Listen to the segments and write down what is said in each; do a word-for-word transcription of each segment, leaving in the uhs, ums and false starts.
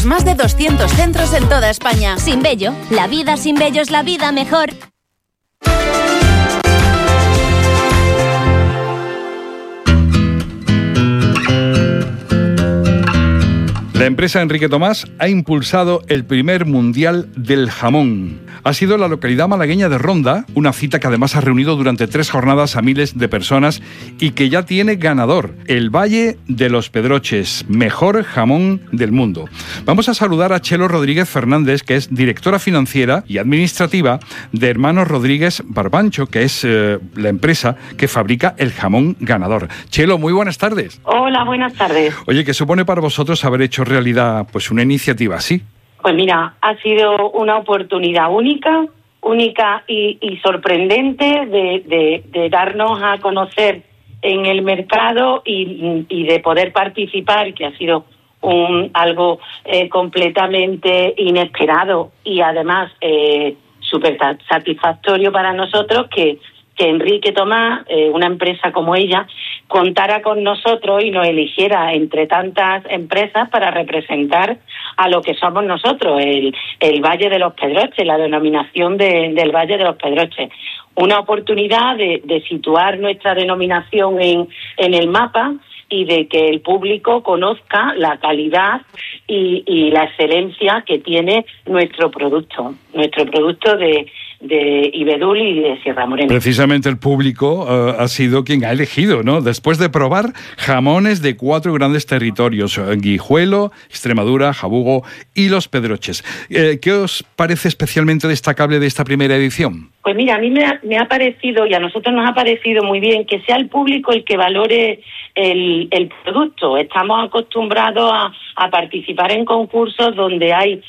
Más de doscientos centros en toda España. Sin vello, la vida sin vello es la vida mejor. La empresa Enrique Tomás ha impulsado el primer Mundial del Jamón. Ha sido la localidad malagueña de Ronda, una cita que además ha reunido durante tres jornadas a miles de personas y que ya tiene ganador, el Valle de los Pedroches, mejor jamón del mundo. Vamos a saludar a Chelo Rodríguez Fernández, que es directora financiera y administrativa de Hermanos Rodríguez Barbancho, que es eh, la empresa que fabrica el jamón ganador. Chelo, muy buenas tardes. Hola, buenas tardes. Oye, ¿qué supone para vosotros haber hecho realidad pues una iniciativa así? Pues mira, ha sido una oportunidad única, única y, y sorprendente de, de, de darnos a conocer en el mercado y, y de poder participar, que ha sido un algo eh, completamente inesperado y además eh, súper satisfactorio para nosotros que que Enrique Tomás, eh, una empresa como ella, contara con nosotros y nos eligiera entre tantas empresas para representar a lo que somos nosotros, el, el Valle de los Pedroches, la denominación de, del Valle de los Pedroches. Una oportunidad de, de situar nuestra denominación en, en el mapa y de que el público conozca la calidad y, y la excelencia que tiene nuestro producto, nuestro producto de de Ibedul y de Sierra Morena. Precisamente el público uh, ha sido quien ha elegido, ¿no? Después de probar jamones de cuatro grandes territorios, Guijuelo, Extremadura, Jabugo y Los Pedroches. Eh, ¿Qué os parece especialmente destacable de esta primera edición? Pues mira, a mí me ha, me ha parecido, y a nosotros nos ha parecido muy bien, que sea el público el que valore el, el producto. Estamos acostumbrados a, a participar en concursos donde hay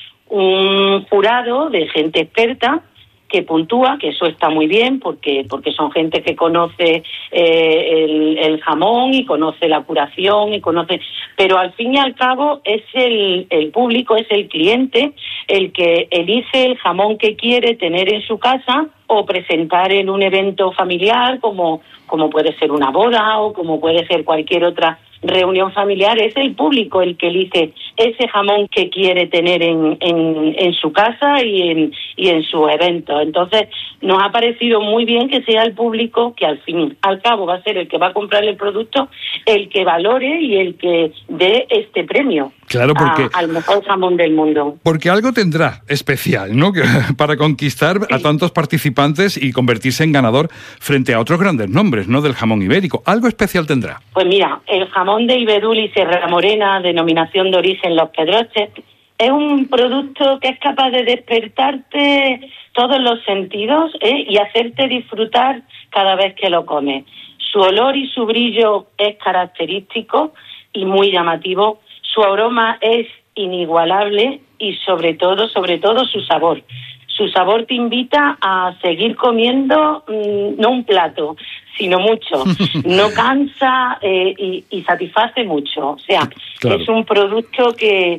un jurado de gente experta que puntúa, que eso está muy bien porque porque son gente que conoce eh, el, el jamón y conoce la curación y conoce, pero al fin y al cabo es el, el público, es el cliente el que elige el jamón que quiere tener en su casa o presentar en un evento familiar como, como puede ser una boda o como puede ser cualquier otra reunión familiar. Es el público el que elige ese jamón que quiere tener en, en, en su casa y en, y en su evento. Entonces, nos ha parecido muy bien que sea el público, que al fin al cabo va a ser el que va a comprar el producto, el que valore y el que dé este premio. Claro, porque a, al mejor jamón del mundo. Porque algo tendrá especial, ¿no? Para conquistar sí. a tantos participantes y convertirse en ganador frente a otros grandes nombres, ¿no? Del jamón ibérico. Algo especial tendrá. Pues mira, el jamón de Ibedul y Sierra Morena, denominación de origen Los Pedroches, es un producto que es capaz de despertarte todos los sentidos, ¿eh? y hacerte disfrutar cada vez que lo comes. Su olor y su brillo es característico y muy llamativo. Su aroma es inigualable y sobre todo, sobre todo su sabor. Su sabor te invita a seguir comiendo, mmm, no un plato, sino mucho. No cansa eh, y, y satisface mucho. O sea, claro. Es un producto que,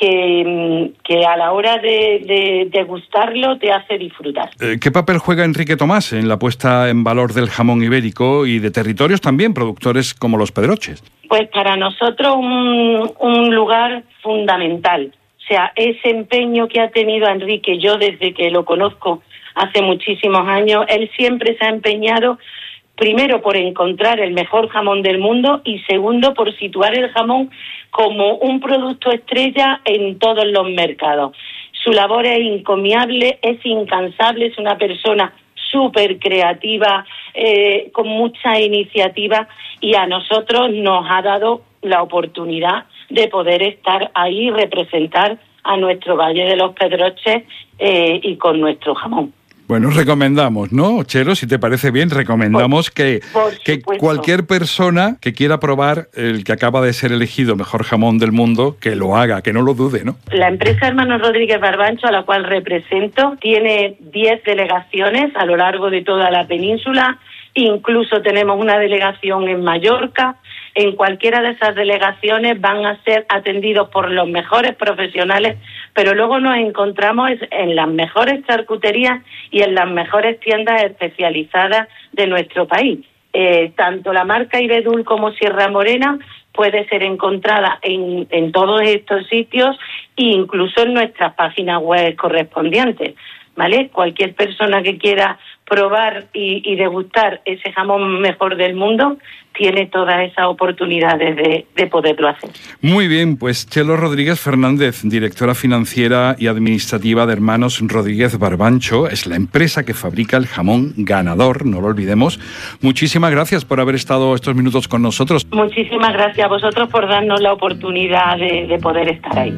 que, que a la hora de, de, de gustarlo te hace disfrutar. ¿Qué papel juega Enrique Tomás en la puesta en valor del jamón ibérico y de territorios también, productores como Los Pedroches? Pues para nosotros un, un lugar fundamental. O sea, ese empeño que ha tenido Enrique, yo desde que lo conozco hace muchísimos años, él siempre se ha empeñado, primero por encontrar el mejor jamón del mundo y segundo por situar el jamón como un producto estrella en todos los mercados. Su labor es encomiable, es incansable, es una persona súper creativa, eh, con mucha iniciativa y a nosotros nos ha dado la oportunidad de poder estar ahí y representar a nuestro Valle de los Pedroches eh, y con nuestro jamón. Bueno, recomendamos, ¿no, Chelo? Si te parece bien, recomendamos por, que, por que cualquier persona que quiera probar el que acaba de ser elegido mejor jamón del mundo, que lo haga, que no lo dude, ¿no? La empresa Hermanos Rodríguez Barbancho, a la cual represento, tiene diez delegaciones a lo largo de toda la península. Incluso tenemos una delegación en Mallorca. En cualquiera de esas delegaciones van a ser atendidos por los mejores profesionales, pero luego nos encontramos en las mejores charcuterías y en las mejores tiendas especializadas de nuestro país. Eh, tanto la marca Ibedul como Sierra Morena puede ser encontrada en, en todos estos sitios e incluso en nuestras páginas web correspondientes, ¿vale? Cualquier persona que quiera probar y, y degustar ese jamón mejor del mundo tiene todas esas oportunidades de, de poderlo hacer. Muy bien, pues Chelo Rodríguez Fernández, directora financiera y administrativa de Hermanos Rodríguez Barbancho, es la empresa que fabrica el jamón ganador, no lo olvidemos. Muchísimas gracias por haber estado estos minutos con nosotros. Muchísimas gracias a vosotros por darnos la oportunidad de, de poder estar ahí.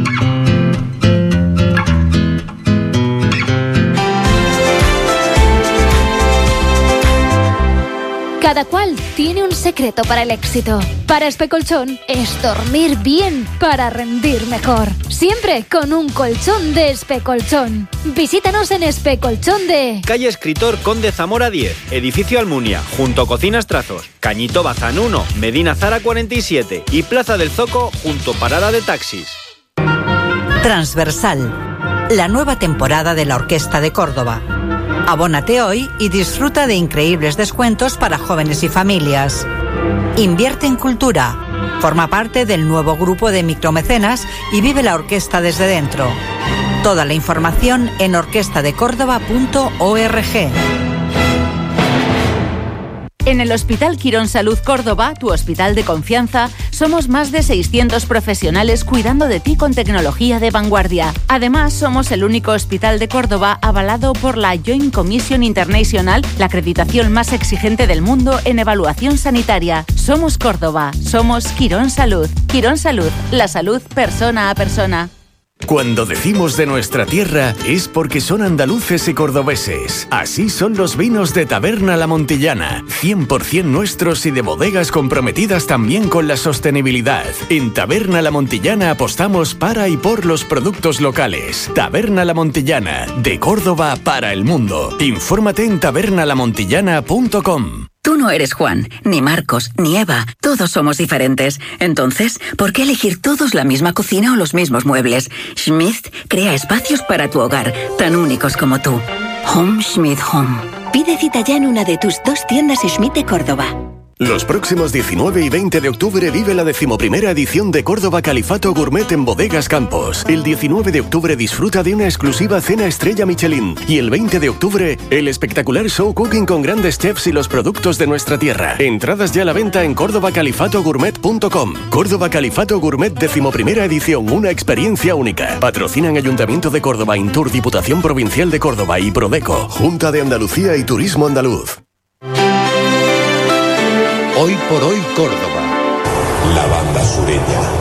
Cada cual tiene un secreto para el éxito. Para Especolchón es dormir bien para rendir mejor. Siempre con un colchón de Especolchón. Visítanos en Especolchón de... Calle Escritor Conde Zamora diez, Edificio Almunia, junto a Cocinas Trazos, Cañito Bazán uno, Medina Zara cuarenta y siete y Plaza del Zoco, junto Parada de Taxis. Transversal, la nueva temporada de la Orquesta de Córdoba. Abónate hoy y disfruta de increíbles descuentos para jóvenes y familias. Invierte en cultura. Forma parte del nuevo grupo de micromecenas y vive la orquesta desde dentro. Toda la información en orquesta de córdoba punto org. En el Hospital Quirón Salud Córdoba, tu hospital de confianza, somos más de seiscientos profesionales cuidando de ti con tecnología de vanguardia. Además, somos el único hospital de Córdoba avalado por la Joint Commission International, la acreditación más exigente del mundo en evaluación sanitaria. Somos Córdoba, somos Quirón Salud. Quirón Salud, la salud persona a persona. Cuando decimos de nuestra tierra es porque son andaluces y cordobeses. Así son los vinos de Taberna La Montillana, cien por ciento nuestros y de bodegas comprometidas también con la sostenibilidad. En Taberna La Montillana apostamos para y por los productos locales. Taberna La Montillana, de Córdoba para el mundo. Infórmate en taberna la montillana punto com. Tú no eres Juan, ni Marcos, ni Eva. Todos somos diferentes. Entonces, ¿por qué elegir todos la misma cocina o los mismos muebles? Schmidt crea espacios para tu hogar, tan únicos como tú. Home Schmidt Home. Pide cita ya en una de tus dos tiendas Schmidt de Córdoba. Los próximos diecinueve y veinte de octubre vive la decimoprimera edición de Córdoba Califato Gourmet en Bodegas Campos. El diecinueve de octubre disfruta de una exclusiva cena estrella Michelin. Y el veinte de octubre, el espectacular show cooking con grandes chefs y los productos de nuestra tierra. Entradas ya a la venta en córdoba califato gourmet punto com. Córdoba Califato Gourmet decimoprimera edición, una experiencia única. Patrocinan Ayuntamiento de Córdoba, Intur, Diputación Provincial de Córdoba y Prodeco. Junta de Andalucía y Turismo Andaluz. Hoy por hoy Córdoba. La banda sureña.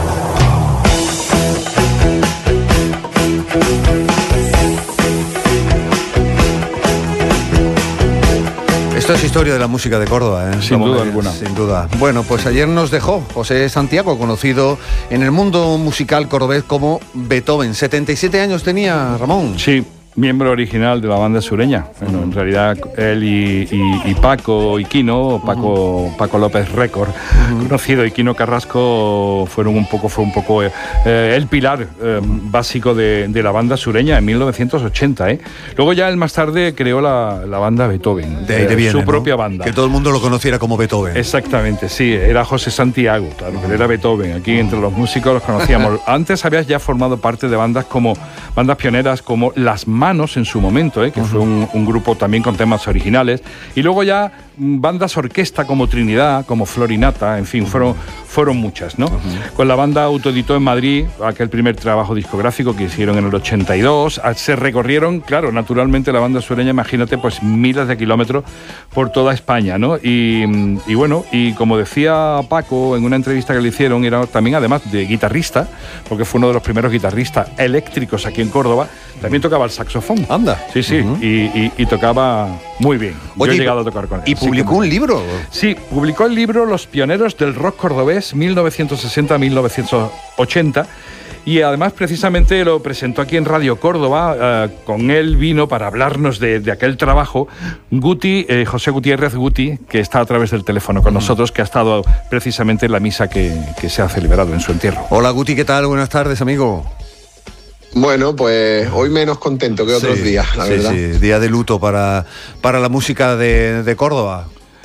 Esto es historia de la música de Córdoba, ¿eh? Sin duda alguna. Sin duda. Bueno, pues ayer nos dejó José Santiago, conocido en el mundo musical cordobés como Beethoven. setenta y siete años tenía, Ramón. Sí. Miembro original de la banda sureña. Bueno, en realidad él y, y, y Paco Iquino, Paco, uh-huh. Paco López Récord, uh-huh. conocido, Iquino Carrasco, fueron un poco, fue un poco eh, el pilar eh, básico de, de la banda sureña en mil novecientos ochenta. ¿eh? Luego ya él más tarde creó la, la banda Beethoven, de ahí eh, viene, su ¿no? propia banda. Que todo el mundo lo conociera como Beethoven. Exactamente, sí, era José Santiago, claro, pero era Beethoven. Aquí entre los músicos los conocíamos. Antes habías ya formado parte de bandas como bandas pioneras como Las Manos en su momento, ¿eh? que uh-huh. fue un, un grupo también con temas originales, y luego ya bandas orquesta como Trinidad, como Florinata, en fin, uh-huh. fueron, fueron muchas, ¿no? Uh-huh. Con la banda autoeditó en Madrid aquel primer trabajo discográfico que hicieron en el ochenta y dos, se recorrieron, claro, naturalmente la banda sureña, imagínate, pues miles de kilómetros por toda España, ¿no? Y, y bueno, y como decía Paco en una entrevista que le hicieron, era también además de guitarrista, porque fue uno de los primeros guitarristas eléctricos aquí en Córdoba, también tocaba el saxofón. Anda. Sí, sí, uh-huh. y, y, y tocaba muy bien. Oye, yo he llegado a tocar con él. ¿Y publicó sí, un libro? Sí, publicó el libro Los pioneros del rock cordobés, mil novecientos sesenta a mil novecientos ochenta, y además precisamente lo presentó aquí en Radio Córdoba. Eh, con él vino para hablarnos de, de aquel trabajo Guti, eh, José Gutiérrez Guti, que está a través del teléfono con uh-huh. nosotros, que ha estado precisamente en la misa que, que se ha celebrado en su entierro. Hola Guti, ¿qué tal? Buenas tardes, amigo. Bueno, pues hoy menos contento que otros sí, días, la sí, verdad. Sí, día de luto para, para la música de, de Córdoba.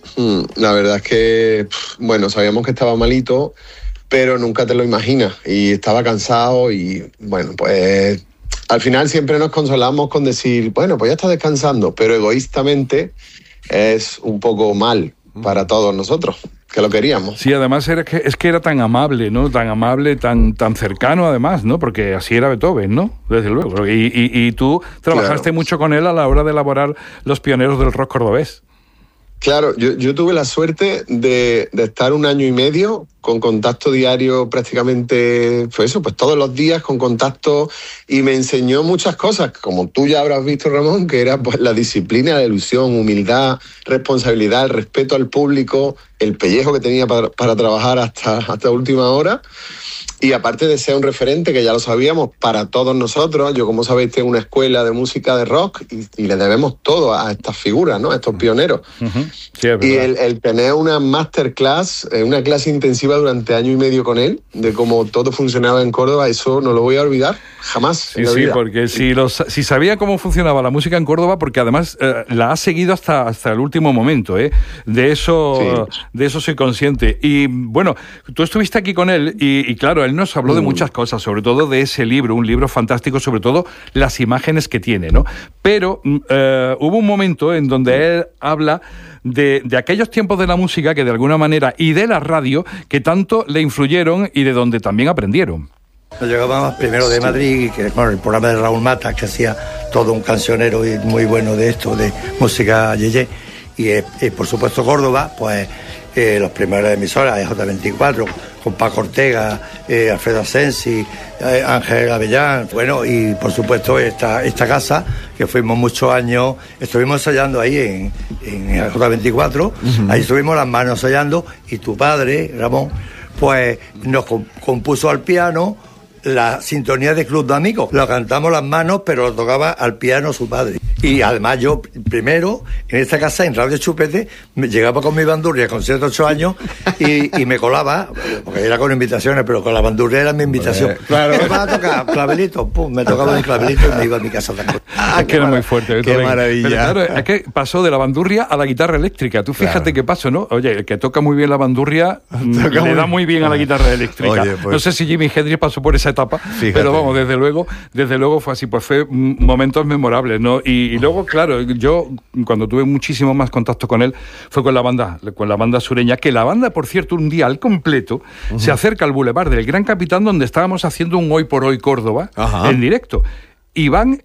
Hmm, La verdad es que, pf, bueno, sabíamos que estaba malito, pero nunca te lo imaginas. Y estaba cansado y, bueno, pues al final siempre nos consolamos con decir, bueno, pues ya está descansando, pero egoístamente es un poco mal para todos nosotros, que lo queríamos. Sí, además era que, es que era tan amable, ¿no? Tan amable, tan, tan cercano además, ¿no? Porque así era Beethoven, ¿no? Desde luego. Y, y, y tú trabajaste claro. mucho con él a la hora de elaborar los pioneros del rock cordobés. Claro, yo, yo tuve la suerte de, de estar un año y medio con contacto diario prácticamente, pues eso, pues todos los días con contacto, y me enseñó muchas cosas, como tú ya habrás visto, Ramón, que era pues la disciplina, la ilusión, humildad, responsabilidad, el respeto al público, el pellejo que tenía para, para trabajar hasta, hasta última hora. Y aparte de ser un referente, que ya lo sabíamos, para todos nosotros, yo como sabéis tengo una escuela de música de rock y, y le debemos todo a estas figuras, ¿no? A estos pioneros. Uh-huh. Sí, es y el, el tener una masterclass, una clase intensiva durante año y medio con él, de cómo todo funcionaba en Córdoba, eso no lo voy a olvidar jamás. Sí, sí, porque si, los, si sabía cómo funcionaba la música en Córdoba, porque además eh, la ha seguido hasta, hasta el último momento, ¿eh? De eso, sí. de eso soy consciente. Y bueno, tú estuviste aquí con él y, y claro, él nos habló de muchas cosas, sobre todo de ese libro, un libro fantástico, sobre todo las imágenes que tiene, ¿no? Pero eh, hubo un momento en donde él habla de, de aquellos tiempos de la música que de alguna manera, y de la radio, que tanto le influyeron y de donde también aprendieron. Llegábamos primero de Madrid, que con el programa de Raúl Matas, que hacía todo un cancionero y muy bueno de esto, de música yeye, y, y por supuesto Córdoba, pues eh, los primeros emisoras, E J veinticuatro, con Paco Ortega, eh, Alfredo Asensi, eh, Ángel Avellán, bueno, y por supuesto esta, esta casa, que fuimos muchos años, estuvimos ensayando ahí en, en E J veinticuatro, uh-huh. Ahí estuvimos las manos ensayando, y tu padre, Ramón, pues nos compuso al piano la sintonía de Club de Amigos. Lo cantamos las manos, pero lo tocaba al piano su padre. Y además yo, primero, en esta casa, en Radio Chupete, me llegaba con mi bandurria con siete, ocho años y, y me colaba, porque era con invitaciones, pero con la bandurria era mi invitación. Pues, claro. ¿Me vas a tocar? Clavelito, pum, me tocaba el clavelito y me iba a mi casa. Ah, que era muy fuerte. Qué maravilla. Pero claro, es que pasó de la bandurria a la guitarra eléctrica. Tú fíjate claro. qué pasó, ¿no? Oye, el que toca muy bien la bandurria le muy... da muy bien a la guitarra eléctrica. Oye, pues... No sé si Jimi Hendrix pasó por esa etapa, fíjate. Pero vamos, desde luego, desde luego fue así, pues fue momentos memorables, ¿no? Y, y luego, claro, yo cuando tuve muchísimo más contacto con él fue con la banda, con la banda sureña, que la banda, por cierto, un día al completo uh-huh. se acerca al Boulevard del Gran Capitán, donde estábamos haciendo un Hoy por Hoy Córdoba uh-huh. en directo, y van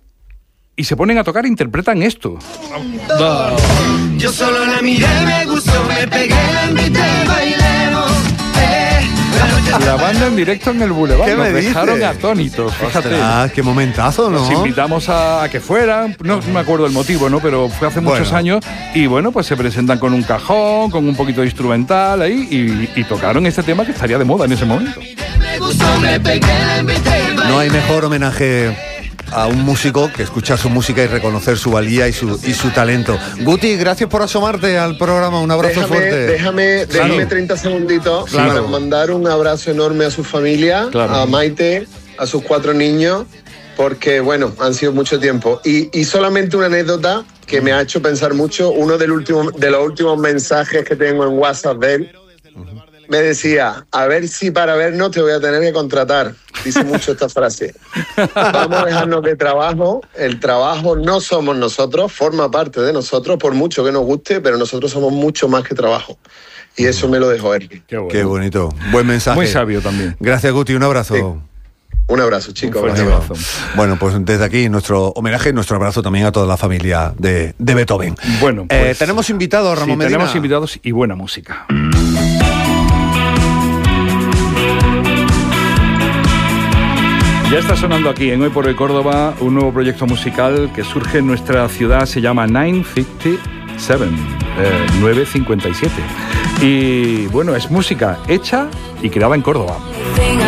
y se ponen a tocar e interpretan esto. No. Yo solo la miré, me gustó, me pegué, la invité, bailemos. La banda en directo en el Boulevard. ¿Qué nos me dejaron dices? Atónitos, fíjate. Ah, qué momentazo, ¿no? Nos invitamos a, a que fueran, no me acuerdo el motivo, ¿no? Pero fue hace muchos bueno. años y bueno, pues se presentan con un cajón, con un poquito de instrumental ahí y, y tocaron este tema que estaría de moda en ese momento. No hay mejor homenaje a un músico que escuchar su música y reconocer su valía y su, y su talento. Guti, gracias por asomarte al programa, un abrazo déjame, fuerte. Déjame, claro. déjame treinta segunditos claro. para mandar un abrazo enorme a su familia, claro. a Maite, a sus cuatro niños, porque bueno, han sido mucho tiempo. Y, y solamente una anécdota que me ha hecho pensar mucho, uno del último, de los últimos mensajes que tengo en WhatsApp de él, uh-huh. me decía, a ver si para vernos te voy a tener que contratar. Dice mucho esta frase. Vamos a dejarnos de trabajo. El trabajo no somos nosotros, forma parte de nosotros, por mucho que nos guste, pero nosotros somos mucho más que trabajo. Y eso me lo dejó él. Qué, bueno. Qué bonito. Buen mensaje. Muy sabio también. Gracias, Guti. Un abrazo. Sí. Un abrazo, chicos. Un abrazo. Bueno, pues desde aquí nuestro homenaje y nuestro abrazo también a toda la familia de, de Beethoven. Bueno, pues, eh, tenemos invitados, Ramón sí, Medina. Tenemos invitados y buena música. Ya está sonando aquí en Hoy por Hoy Córdoba un nuevo proyecto musical que surge en nuestra ciudad, se llama nueve cincuenta y siete, eh, nueve cincuenta y siete. Y bueno, es música hecha y creada en Córdoba.